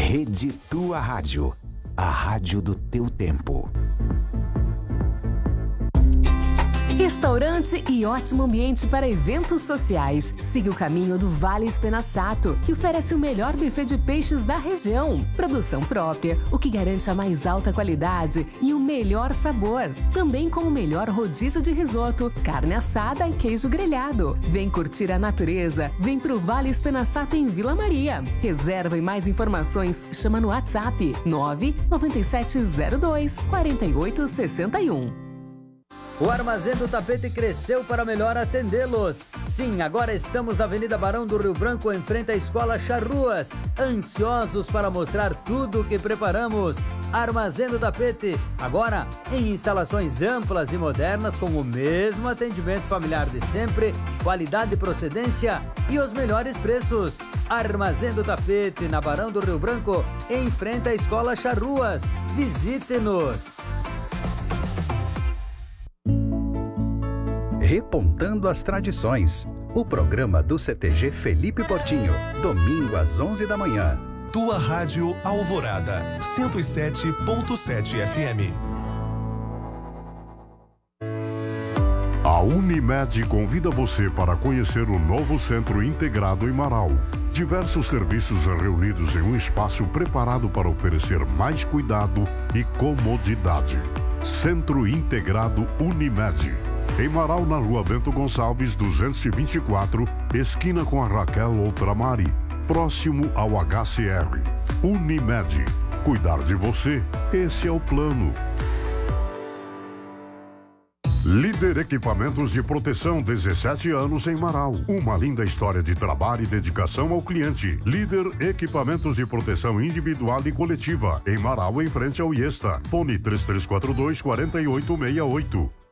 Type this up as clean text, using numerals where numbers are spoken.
Rede Tua Rádio, a rádio do teu tempo. Restaurante e ótimo ambiente para eventos sociais. Siga o caminho do Vale Espenaçato, que oferece o melhor buffet de peixes da região. Produção própria, o que garante a mais alta qualidade e o melhor sabor. Também com o melhor rodízio de risoto, carne assada e queijo grelhado. Vem curtir a natureza. Vem pro Vale Espenaçato em Vila Maria. Reserva e mais informações, chama no WhatsApp 99702 4861. O Armazém do Tapete cresceu para melhor atendê-los. Sim, agora estamos na Avenida Barão do Rio Branco, em frente à Escola Charruas. Ansiosos para mostrar tudo o que preparamos. Armazém do Tapete, agora em instalações amplas e modernas, com o mesmo atendimento familiar de sempre, qualidade e procedência e os melhores preços. Armazém do Tapete, na Barão do Rio Branco, em frente à Escola Charruas. Visite-nos. Repontando as Tradições, o programa do CTG Felipe Portinho, domingo às 11 da manhã. Tua Rádio Alvorada, 107.7 FM. A Unimed convida você para conhecer o novo Centro Integrado em Marau. Diversos serviços reunidos em um espaço preparado para oferecer mais cuidado e comodidade. Centro Integrado Unimed. Em Marau, na Rua Bento Gonçalves, 224, esquina com a Raquel Outramari, próximo ao HCR. Unimed. Cuidar de você, esse é o plano. Líder Equipamentos de Proteção, 17 anos em Marau. Uma linda história de trabalho e dedicação ao cliente. Líder Equipamentos de Proteção Individual e Coletiva. Em Marau, em frente ao IESTA. Fone 3342-4868.